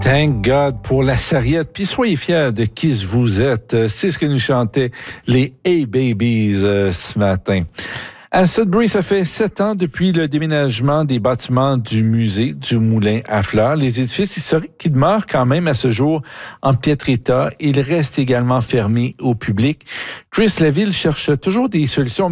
Thank God pour la sarriette. Puis soyez fiers de qui vous êtes. C'est ce que nous chantaient les A-Babies ce matin. À Sudbury, ça fait 7 ans depuis le déménagement des bâtiments du musée du Moulin à Fleurs. Les édifices historiques qui demeurent quand même à ce jour en piètre état. Ils restent également fermés au public. Chris Laville cherche toujours des solutions